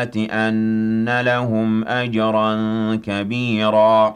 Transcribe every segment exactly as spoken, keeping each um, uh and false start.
أَنَّ لَهُمْ أَجْرًا كَبِيرًا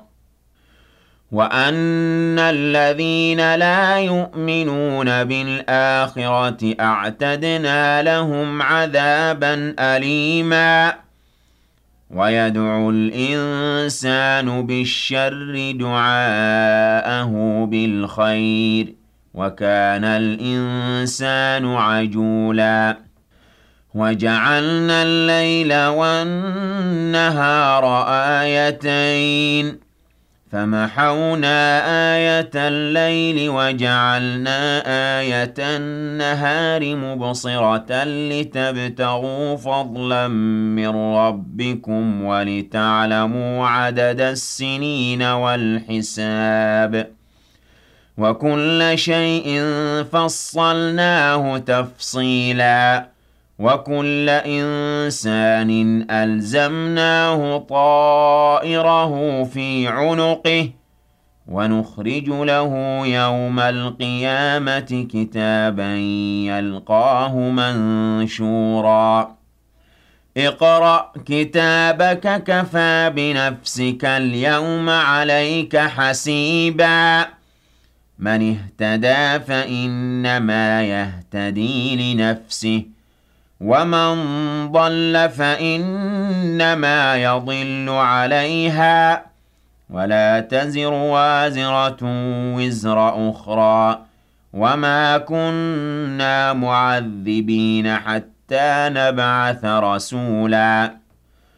وَأَنَّ الَّذِينَ لَا يُؤْمِنُونَ بِالْآخِرَةِ أَعْتَدْنَا لَهُمْ عَذَابًا أَلِيمًا وَيَدْعُ الْإِنسَانُ بِالشَّرِّ دُعَاءَهُ بِالْخَيْرِ وَكَانَ الْإِنسَانُ عَجُولًا وَجَعَلْنَا اللَّيْلَ وَالنَّهَارَ آيَتَيْنِ فَمَحَوْنَا آيَةَ اللَّيْلِ وَجَعَلْنَا آيَةَ النَّهَارِ مُبْصِرَةً لِتَبْتَغُوا فَضْلًا مِّن رَّبِّكُمْ وَلِتَعْلَمُوا عَدَدَ السِّنِينَ وَالْحِسَابَ وَكُلَّ شَيْءٍ فَصَّلْنَاهُ تَفْصِيلًا وَكُلَّ إِنسَانٍ أَلْزَمْنَاهُ طَائِرَهُ فِي عُنُقِهِ وَنُخْرِجُ لَهُ يَوْمَ الْقِيَامَةِ كِتَابًا يَلْقَاهُ مَنشُورًا اقْرَأْ كِتَابَكَ كَفَىٰ بِنَفْسِكَ الْيَوْمَ عَلَيْكَ حَسِيبًا مَّنِ اهْتَدَىٰ فَإِنَّمَا يَهْتَدِي لِنَفْسِهِ وَمَن ضَلَّ فَإِنَّمَا يَضِلُّ عَلَيْهَا وَلَا تَزِرُ وَازِرَةٌ وِزْرَ أُخْرَىٰ وَمَا كُنَّا مُعَذِّبِينَ حَتَّىٰ نَبْعَثَ رَسُولًا